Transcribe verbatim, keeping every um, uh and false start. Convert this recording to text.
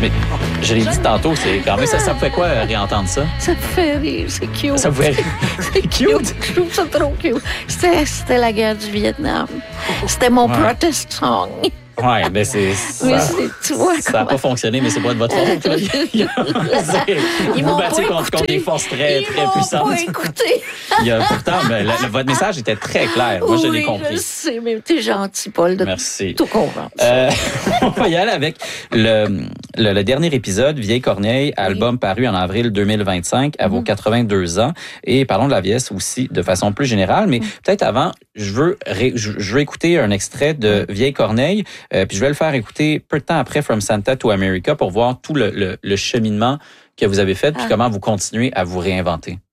Mais je l'ai dit tantôt, c'est quand même ça, ça me fait quoi euh, réentendre ça? Ça me fait rire, c'est cute. Ça vous fait rire? C'est cute. Je trouve ça trop cute. C'était, c'était la guerre du Vietnam. C'était mon Ouais. protest song. Oui, mais c'est ça. Mais c'est, tu vois, Ça n'a pas fonctionné, mais c'est pas de votre faute. là. Ils Vous m'ont battez pas contre, contre écouté. des forces très, Ils très m'ont puissantes. pas écouté. Il y a, pourtant, mais le- le- votre message était très clair. Moi, je l'ai Oui, compris. je sais, mais t'es gentil, Paul, de Merci. tout comprendre. Euh, on va y aller avec le, le, le dernier épisode, Vieille Corneille, album paru en avril deux mille vingt-cinq, à vos quatre-vingt-deux ans. Et parlons de la vieillesse aussi de façon plus générale. Mais peut-être avant, je veux, ré, je, je veux écouter un extrait de Vieille Corneille, euh, puis je vais le faire écouter peu de temps après From Santa to America pour voir tout le, le, le cheminement que vous avez fait, puis Ah. comment vous continuez à vous réinventer.